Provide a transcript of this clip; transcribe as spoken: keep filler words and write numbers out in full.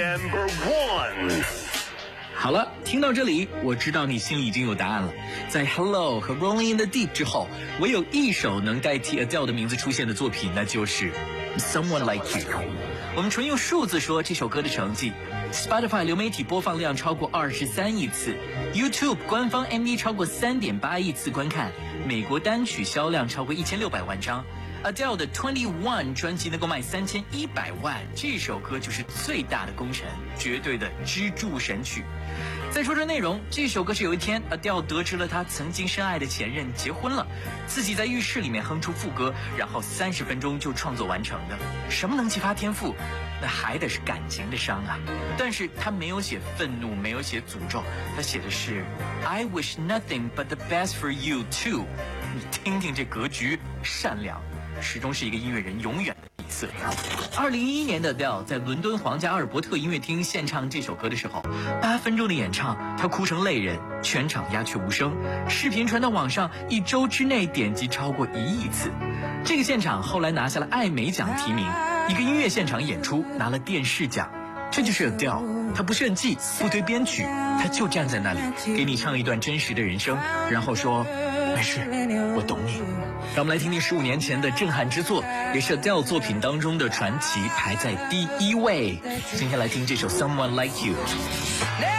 Number one。 好了，听到这里，我知道你心里已经有答案了。在 Hello 和 Rolling in the Deep 之后，唯有一首能代替 Adele 的名字出现的作品，那就是 Someone Like You。我们纯用数字说这首歌的成绩 ，Spotify 流媒体播放量超过二十三亿次 ，YouTube 官方 M V 超过三点八亿次观看，美国单曲销量超过一千六百万张。Adele 的 Twenty One 专辑能够卖三千一百万，这首歌就是最大的功臣，绝对的支柱神曲。再说说内容，这首歌是有一天 Adele 得知了她曾经深爱的前任结婚了，自己在浴室里面哼出副歌，然后三十分钟就创作完成的。什么能激发天赋？那还得是感情的伤啊。但是他没有写愤怒，没有写诅咒，他写的是 I wish nothing but the best for you too。你听听这格局，善良始终是一个音乐人永远的底色。二零一一年的 Adele 在伦敦皇家阿尔伯特音乐厅献唱这首歌的时候，八分钟的演唱，她哭成泪人，全场鸦雀无声。视频传到网上，一周之内点击超过一亿次。这个现场后来拿下了艾美奖提名，一个音乐现场演出拿了电视奖。这就是 Adele， 她不炫技，不推编曲，她就站在那里给你唱一段真实的人生，然后说没事，我懂你。让我们来听听十五年前的震撼之作，也是 Adele 作品当中的传奇，排在第一位。今天来听这首 Someone Like You。